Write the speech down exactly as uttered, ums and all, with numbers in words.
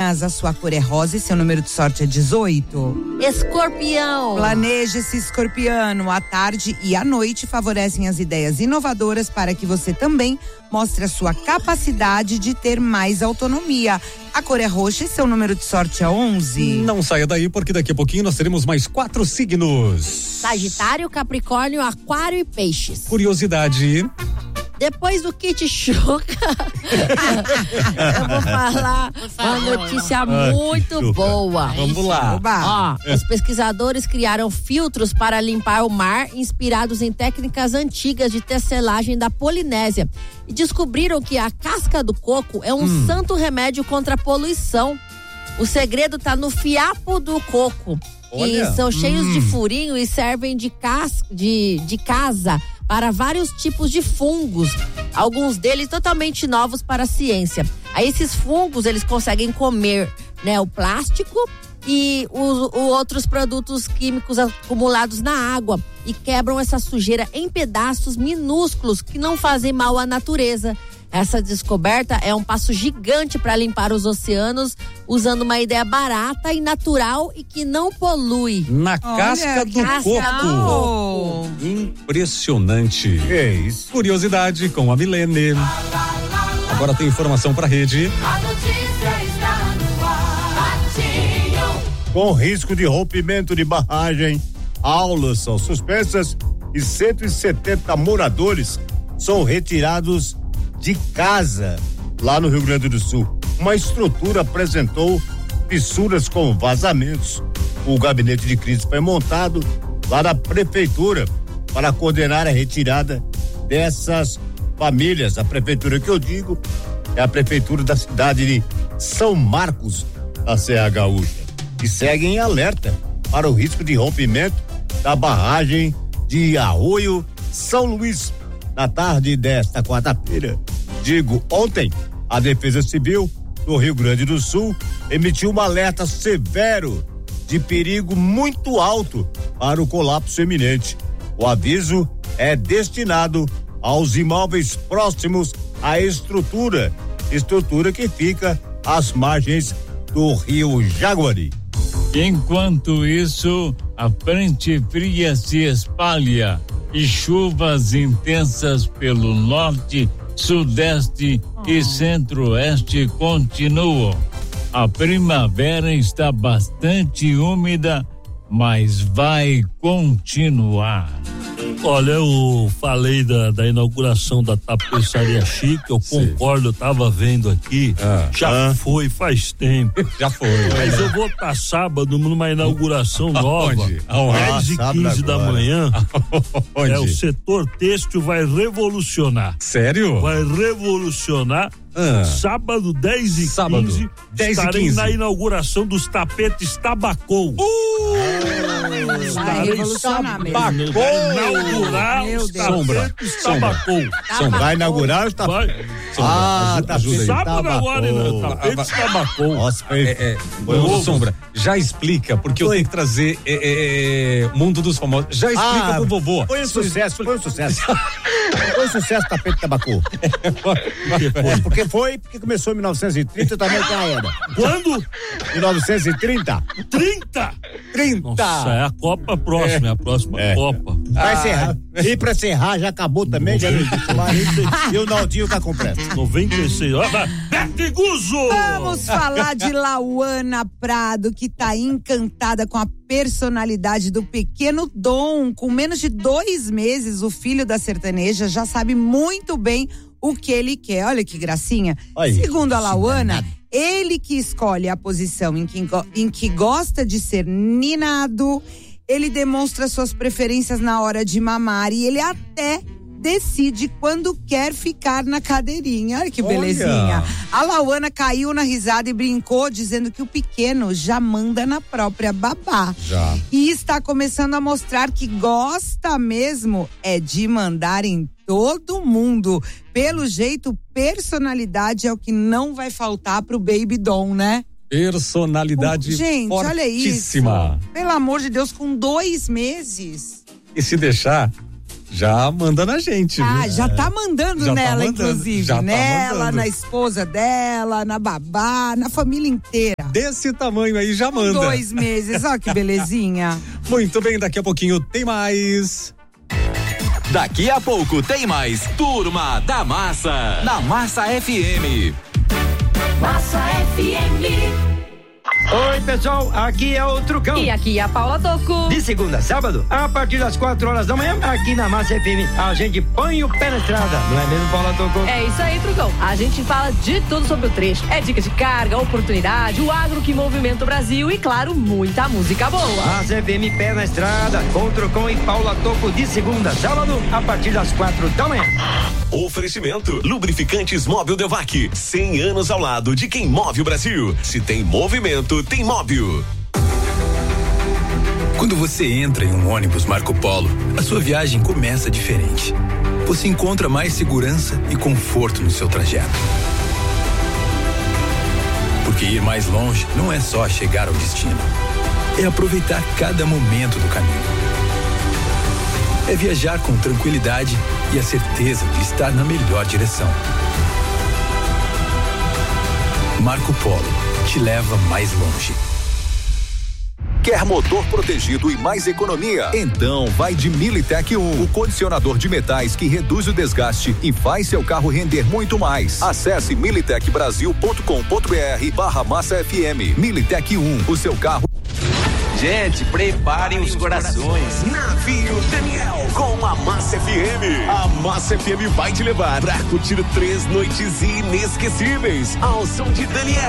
A sua cor é rosa e seu número de sorte é dezoito. Escorpião. Planeje esse escorpiano. À tarde e à noite favorecem as ideias inovadoras para que você também mostre a sua capacidade de ter mais autonomia. A cor é roxa e seu número de sorte é onze. Não saia daí, porque daqui a pouquinho nós teremos mais quatro signos. Sagitário, Capricórnio, Aquário e Peixes. Curiosidade. Depois do kit choca, eu vou falar uma notícia muito boa. Vamos lá. Ó, os pesquisadores criaram filtros para limpar o mar, inspirados em técnicas antigas de tecelagem da Polinésia. E descobriram que a casca do coco é um hum. santo remédio contra a poluição. O segredo tá no fiapo do coco. Olha. E são cheios hum. de furinho e servem de, cas... de, de casa para vários tipos de fungos, alguns deles totalmente novos para a ciência. Aí esses fungos, eles conseguem comer, né, o plástico e os, os outros produtos químicos acumulados na água e quebram essa sujeira em pedaços minúsculos que não fazem mal à natureza. Essa descoberta é um passo gigante para limpar os oceanos, usando uma ideia barata e natural e que não polui. Na casca Olha, do casca coco. do coco. Impressionante. É isso. Curiosidade com a Milene. Agora tem informação pra rede. A notícia está no ar. Ratinho. Com risco de rompimento de barragem, aulas são suspensas e cento e setenta moradores são retirados de casa lá no Rio Grande do Sul. Uma estrutura apresentou fissuras com vazamentos. O gabinete de crise foi montado lá na prefeitura para coordenar a retirada dessas famílias. A prefeitura que eu digo é a prefeitura da cidade de São Marcos, da Serra Gaúcha, e segue em alerta para o risco de rompimento da barragem de Arroio São Luís. Na tarde desta quarta-feira, digo ontem, a Defesa Civil do Rio Grande do Sul emitiu um alerta severo de perigo muito alto para o colapso iminente. O aviso é destinado aos imóveis próximos à estrutura, estrutura que fica às margens do Rio Jaguari. Enquanto isso, a frente fria se espalha e chuvas intensas pelo norte, sudeste oh. e centro-oeste continuam. A primavera está bastante úmida, mas vai continuar. Olha, eu falei da, da inauguração da tapeçaria chique, eu Sim. concordo, eu tava vendo aqui, ah, já ah. foi faz tempo. Já foi. Mas eu vou estar sábado numa inauguração nova, Aonde? dez e quinze da manhã. Onde? É, o setor têxtil vai revolucionar. Sério? Vai revolucionar. Ah. Sábado, dez e Sábado, quinze, dez estarei e quinze. na inauguração dos tapetes Tabacou. Uh! Vai revolucionar mesmo. Vai inaugurar Meu os Deus. tapetes Tabacou. Sombra. Vai inaugurar os Vai. Ah, tá ajuda aí. Sábado agora, né? Tapetes Tabacou. Nossa, foi. É, é, ô, Sombra, já explica, porque eu Foi. tenho que trazer é, é, é, Mundo dos Famosos. Já explica Ah, pro vovô. Foi um sucesso, foi um sucesso. Foi um sucesso tapete Tabacu. É, porque foi, porque começou em mil novecentos e trinta também já era. Quando? mil novecentos e trinta? trinta! trinta! Nossa, é a Copa próxima, é, é a próxima É. Copa. Vai encerrar. E pra encerrar, já acabou também, já não existe mais. E o Naldinho tá completo. noventa e seis. Olha, Bete Guzzo! Vamos falar de Lauana Prado, que tá encantada com a personalidade do pequeno Dom. Com menos de dois meses, o filho da sertaneja já sabe muito bem o que ele quer. Olha que gracinha. Olha, Segundo a Lauana, nada. ele que escolhe a posição em que, go- em que gosta de ser ninado, ele demonstra suas preferências na hora de mamar e ele até decide quando quer ficar na cadeirinha. Olha que Olha. belezinha. A Lauana caiu na risada e brincou, dizendo que o pequeno já manda na própria babá. Já. E está começando a mostrar que gosta mesmo é de mandar em todo mundo. Pelo jeito, personalidade é o que não vai faltar pro Baby Dom, né? Personalidade Gente, olha isso. fortíssima. Pelo amor de Deus, com dois meses. E se deixar, já manda na gente. Ah, viu? já tá mandando Já tá nela, mandando, inclusive. já tá Nela, mandando. na esposa dela, na babá, na família inteira. desse tamanho aí já manda. Dois meses, ó que belezinha. Muito bem, daqui a pouquinho tem mais. Daqui a pouco tem mais Turma da Massa, na Massa F M. Massa F M. Oi, pessoal, aqui é o Trucão. E aqui é a Paula Toco. De segunda a sábado, a partir das quatro horas da manhã, aqui na Massa F M, a gente põe o pé na estrada, não é mesmo, Paula Toco? É isso aí, Trucão. A gente fala de tudo sobre o trecho. É dica de carga, oportunidade, o agro que movimenta o Brasil e, claro, muita música boa. Massa F M, pé na estrada, com Trucão e Paula Toco, de segunda a sábado, a partir das quatro da manhã. Oferecimento: Lubrificantes Móvel Delvac, cem anos ao lado de quem move o Brasil. Se tem movimento, tem móvel. Quando você entra em um ônibus Marco Polo, a sua viagem começa diferente. Você encontra mais segurança e conforto no seu trajeto. Porque ir mais longe não é só chegar ao destino, é aproveitar cada momento do caminho. É viajar com tranquilidade e a certeza de estar na melhor direção. Marco Polo te leva mais longe. Quer motor protegido e mais economia? Então vai de Militec um, o condicionador de metais que reduz o desgaste e faz seu carro render muito mais. Acesse militec brasil ponto com ponto br barra massa F M. Militec um, o seu carro. Gente, preparem os corações. Navio Daniel com a Massa F M. A Massa F M vai te levar pra curtir três noites inesquecíveis ao som de Daniel.